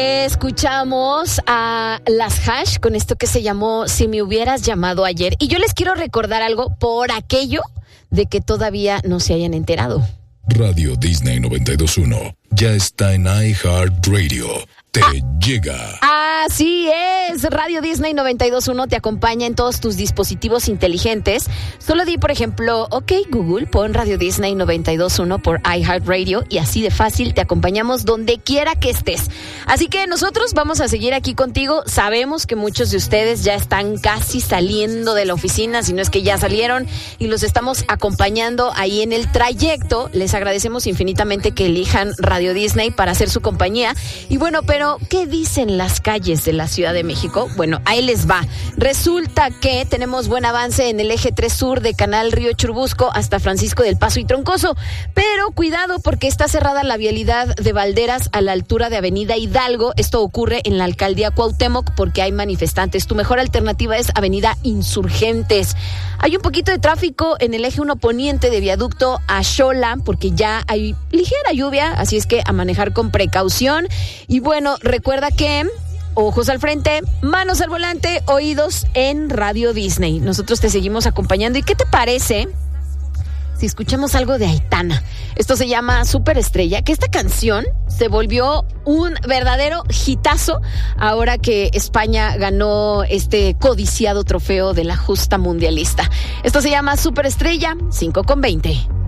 Escuchamos a las Hash con esto que se llamó Si me hubieras llamado ayer. Y yo les quiero recordar algo por aquello de que todavía no se hayan enterado. Radio Disney 92.1 ya está en iHeartRadio. Te llega. Así es, Radio Disney 92.1 te acompaña en todos tus dispositivos inteligentes. Solo di, por ejemplo, OK Google, pon Radio Disney 92.1 por iHeartRadio y así de fácil te acompañamos donde quiera que estés. Así que nosotros vamos a seguir aquí contigo. Sabemos que muchos de ustedes ya están casi saliendo de la oficina, si no es que ya salieron, y los estamos acompañando ahí en el trayecto. Les agradecemos infinitamente que elijan Radio Disney para hacer su compañía. Y bueno, pero ¿qué dicen las calles de la Ciudad de México? Bueno, ahí les va. Resulta que tenemos buen avance en el eje 3 sur de Canal Río Churubusco hasta Francisco del Paso y Troncoso, pero cuidado porque está cerrada la vialidad de Valderas a la altura de Avenida Hidalgo. Esto ocurre en la alcaldía Cuauhtémoc porque hay manifestantes. Tu mejor alternativa es Avenida Insurgentes. Hay un poquito de tráfico en el eje 1 poniente de Viaducto a Xola porque ya hay ligera lluvia, así es que a manejar con precaución. Y bueno, recuerda que ojos al frente, manos al volante, oídos en Radio Disney. Nosotros te seguimos acompañando. ¿Y qué te parece si escuchamos algo de Aitana? Esto se llama Superestrella, que esta canción se volvió un verdadero hitazo ahora que España ganó este codiciado trofeo de la justa mundialista. Esto se llama Superestrella, 5:20.